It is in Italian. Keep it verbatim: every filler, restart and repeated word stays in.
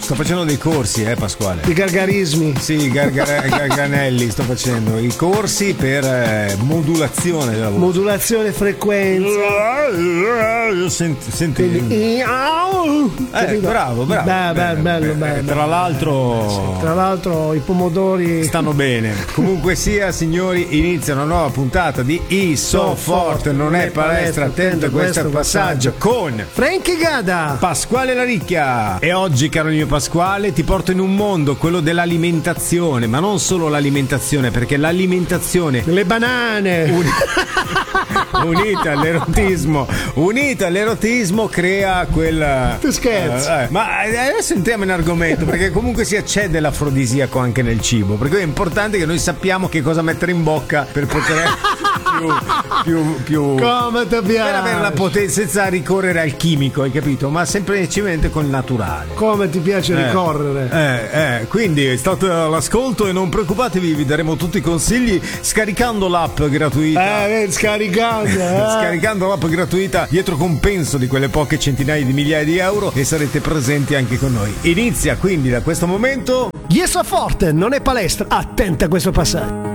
sto facendo dei corsi, eh Pasquale. I gargarismi. Sì, gargare- garganelli, sto facendo i corsi per eh, modulazione della voce. Modulazione frequenza. Senti, senti. Quindi, Eh, bravo, bravo. Beh, Bene, bello, bello, bene. bello. Tra l'altro, Tra l'altro i pomodori stanno bene. Comunque sia, signori, inizia una nuova puntata di I So Forte, non è palestra, attento a questo passaggio con Frankie Gada, Pasquale La Ricchia. E oggi, caro mio Pasquale, ti porto in un mondo, quello dell'alimentazione, ma non solo l'alimentazione, perché l'alimentazione le banane uni- unita all'erotismo, unita all'erotismo crea quel. Tu scherzi. Eh, eh, ma adesso entriamo in argomento, perché comunque sia c'è dell'afrodisiaco anche nel cibo, per cui è importante che noi sappiamo che cosa mettere in bocca per poter più, più, più come ti piace, per avere la potenza senza ricorrere al chimico, hai capito? Ma semplicemente con il naturale. come ti piace Eh, ricorrere. Eh, eh, quindi state all'ascolto e non preoccupatevi, vi daremo tutti i consigli scaricando l'app gratuita. Eh, scaricando, eh. Scaricando l'app gratuita dietro compenso di quelle poche centinaia di migliaia di euro e sarete presenti anche con noi. Inizia quindi da questo momento Yes, so forte, non è palestra, attenta a questo passaggio.